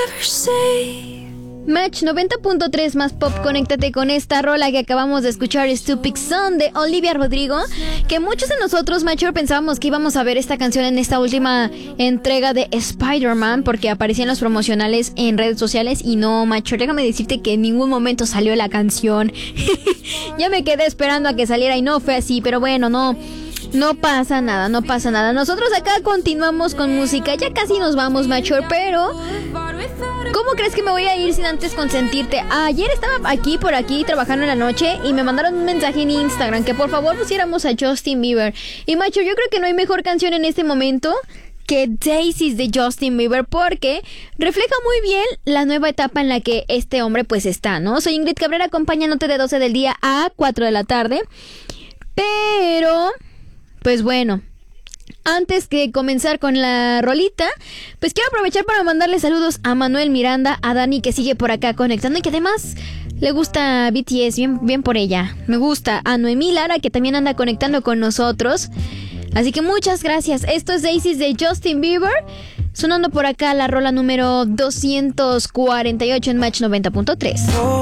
Match 90.3 más pop, conéctate con esta rola que acabamos de escuchar, Stupid Son de Olivia Rodrigo, que muchos de nosotros, Macho, pensábamos que íbamos a ver esta canción en esta última entrega de Spider-Man, porque aparecían los promocionales en redes sociales y no, Macho, déjame decirte que en ningún momento salió la canción. Ya me quedé esperando a que saliera y no fue así, pero bueno, no pasa nada, no pasa nada. Nosotros acá continuamos con música, ya casi nos vamos, Macho, pero ¿cómo crees que me voy a ir sin antes consentirte? Ayer estaba por aquí trabajando en la noche y me mandaron un mensaje en Instagram que por favor pusiéramos a Justin Bieber. Y Macho, yo creo que no hay mejor canción en este momento que Daisies de Justin Bieber, porque refleja muy bien la nueva etapa en la que este hombre pues está, ¿no? Soy Ingrid Cabrera, acompañándote de 12 del día a 4 de la tarde. Pero pues bueno, antes que comenzar con la rolita, pues quiero aprovechar para mandarle saludos a Manuel Miranda, a Dani que sigue por acá conectando y que además le gusta BTS, bien por ella. Me gusta a Noemí Lara, que también anda conectando con nosotros. Así que muchas gracias. Esto es Daisies de Justin Bieber, sonando por acá la rola número 248 en Match 90.3.